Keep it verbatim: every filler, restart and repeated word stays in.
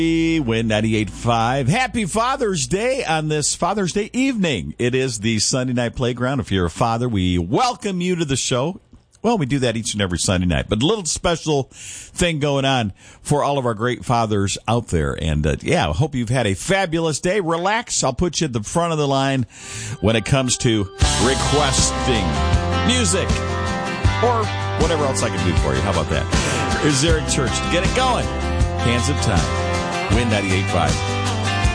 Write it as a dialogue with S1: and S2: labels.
S1: Win ninety-eight point five. Happy Father's Day on this Father's Day evening. It is the Sunday Night Playground. If you're a father, we welcome you to the show. Well, we do that each and every Sunday night, but a little special thing going on for all of our great fathers out there. And, uh, yeah, I hope you've had a fabulous day. Relax. I'll put you at the front of the line when it comes to requesting music or whatever else I can do for you. How about that? Here's Eric Church. Get it going. Hands of Time. Win ninety-eight point five.